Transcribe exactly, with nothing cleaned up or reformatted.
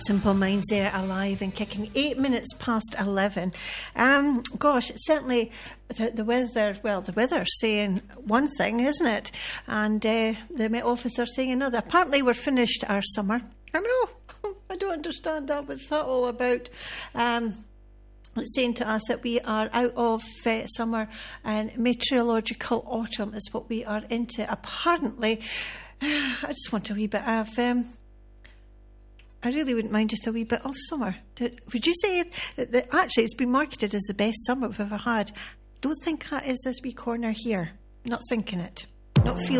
Simple Minds there, alive and kicking. Eight minutes past eleven. Um, gosh, certainly the, the weather, well, the weather's saying one thing, isn't it? And uh, the Met Office are saying another. Apparently we're finished our summer. I know, I don't understand that. What's that all about? Um, It's saying to us that we are out of uh, summer and meteorological autumn is what we are into. Apparently, I just want a wee bit of... Um, I really wouldn't mind just a wee bit of summer. Would you say that, that actually it's been marketed as the best summer we've ever had? Don't think that is this wee corner here. Not thinking it. Not feeling